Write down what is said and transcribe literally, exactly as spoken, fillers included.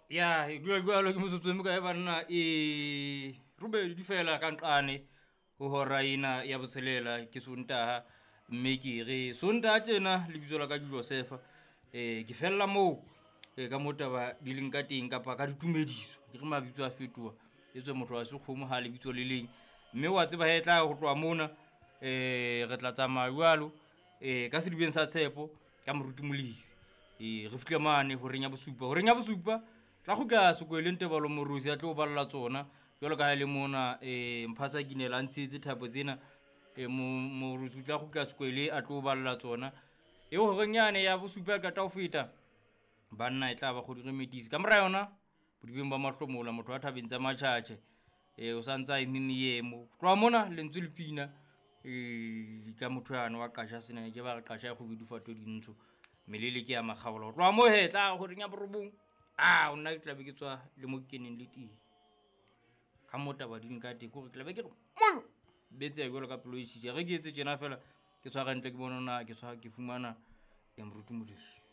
ya dula jwalo ke motsotso mo ka e banna e rube di fela ka nqane ho hora ina ya boselela ke Sontaha mme ke re Sontaha tjena lebitso la ka Josefa eh ke fella mo e ka motaba di leng ka teng kapa ka ditumediso ke re mabitso a fetoha etswe motho wa sekgomo ha lebitso le leng mme wa tseba he tla go tloa mona eh re tla tsamaya jwalo eh ka sedibeng sa Tshepo ka moruti Molefi e re fihle mane ho renya bosupa ho renya bosupa tla go ka sekwele Ntebalo Morosi a tlo balla tsona jwalo ka le mona eh mphasa kinela ntshetse thapo tsena e mo Morosi tla go ka sekwele a tlo balla tsona e ho renyane ya bosupa ka ta ho feta banna e tla ba go di remetisi ka mora yona bodibeng ba mahlomola motho a thabeng tsa matjhatjhe e o santsa e mimi mo tloa mona lentswe le pina e ka motho yana wa qasha sena ke ba re qasha go bidufato dintsho melele ke ya makgaola tloa mo he tla go renya borobong ah ona ke tla be ke tswa le mo keneng le teng ka motaba ding ka teng go re tla be ke re mo betse ya jwalo ka pelo e tshitse re ke etse tjena fela ke tshwara ntle ke bona na ke tshwara ke fumana e moruti Molefi.